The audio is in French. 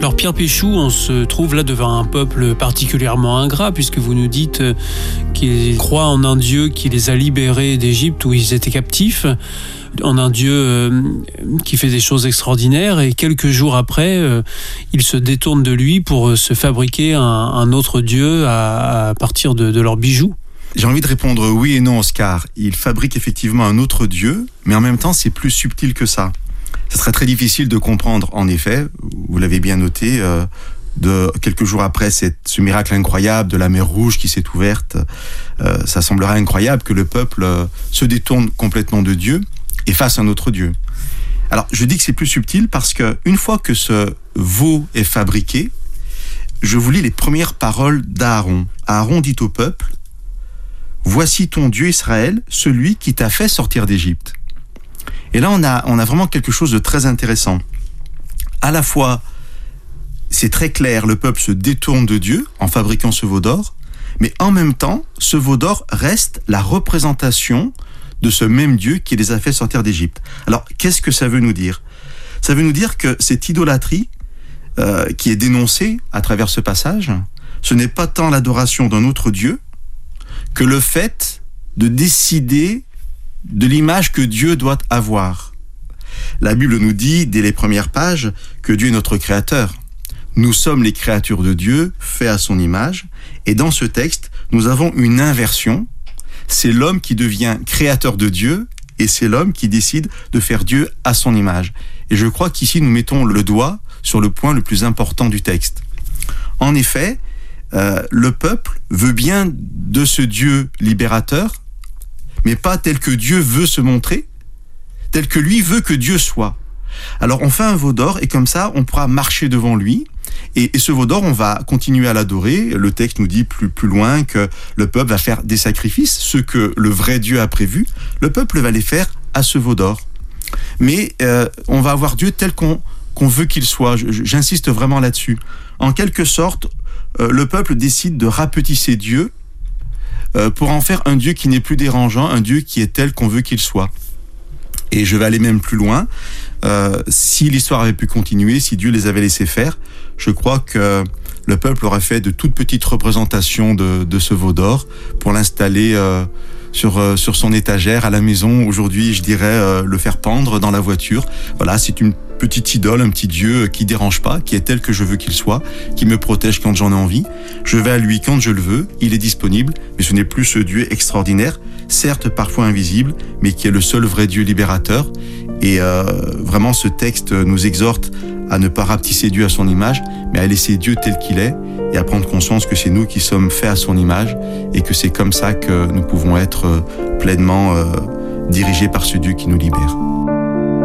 Alors Pierre Péchou, on se trouve là devant un peuple particulièrement ingrat, puisque vous nous dites qu'ils croient en un Dieu qui les a libérés d'Égypte où ils étaient captifs, en un Dieu qui fait des choses extraordinaires, et quelques jours après, ils se détournent de lui pour se fabriquer un autre Dieu à partir de leurs bijoux. J'ai envie de répondre oui et non, Oscar. Ils fabriquent effectivement un autre Dieu, mais en même temps, c'est plus subtil que ça. Ça serait très difficile de comprendre, en effet, vous l'avez bien noté, de quelques jours après ce miracle incroyable de la mer Rouge qui s'est ouverte, ça semblerait incroyable que le peuple se détourne complètement de Dieu et fasse un autre Dieu. Alors, je dis que c'est plus subtil parce que une fois que ce veau est fabriqué, je vous lis les premières paroles d'Aaron. Aaron dit au peuple: « Voici ton Dieu Israël, celui qui t'a fait sortir d'Égypte. » Et là, on a vraiment quelque chose de très intéressant. À la fois, c'est très clair, le peuple se détourne de Dieu en fabriquant ce veau d'or, mais en même temps, ce veau d'or reste la représentation de ce même Dieu qui les a fait sortir d'Égypte. Alors, qu'est-ce que ça veut nous dire ? Ça veut nous dire que cette idolâtrie qui est dénoncée à travers ce passage, ce n'est pas tant l'adoration d'un autre Dieu que le fait de décider de l'image que Dieu doit avoir. La Bible nous dit, dès les premières pages, que Dieu est notre créateur. Nous sommes les créatures de Dieu, faits à son image. Et dans ce texte, nous avons une inversion. C'est l'homme qui devient créateur de Dieu et c'est l'homme qui décide de faire Dieu à son image. Et je crois qu'ici, nous mettons le doigt sur le point le plus important du texte. En effet, le peuple veut bien de ce Dieu libérateur, mais pas tel que Dieu veut se montrer, tel que lui veut que Dieu soit. Alors on fait un veau d'or et comme ça on pourra marcher devant lui et ce veau d'or on va continuer à l'adorer. Le texte nous dit plus loin que le peuple va faire des sacrifices, ce que le vrai Dieu a prévu, le peuple va les faire à ce veau d'or. Mais on va avoir Dieu tel qu'on veut qu'il soit, j'insiste vraiment là-dessus. En quelque sorte, le peuple décide de rapetisser Dieu pour en faire un Dieu qui n'est plus dérangeant, un Dieu qui est tel qu'on veut qu'il soit. Et je vais aller même plus loin. Si l'histoire avait pu continuer, si Dieu les avait laissés faire, je crois que le peuple aurait fait de toutes petites représentations de ce veau d'or pour l'installer sur son étagère à la maison. Aujourd'hui, je dirais le faire pendre dans la voiture. Voilà, c'est une petite idole, un petit Dieu qui dérange pas, qui est tel que je veux qu'il soit, qui me protège quand j'en ai envie. Je vais à lui quand je le veux, il est disponible, mais ce n'est plus ce Dieu extraordinaire, certes parfois invisible, mais qui est le seul vrai Dieu libérateur. Et vraiment, ce texte nous exhorte à ne pas rapetisser Dieu à son image, mais à laisser Dieu tel qu'il est et à prendre conscience que c'est nous qui sommes faits à son image et que c'est comme ça que nous pouvons être pleinement dirigés par ce Dieu qui nous libère.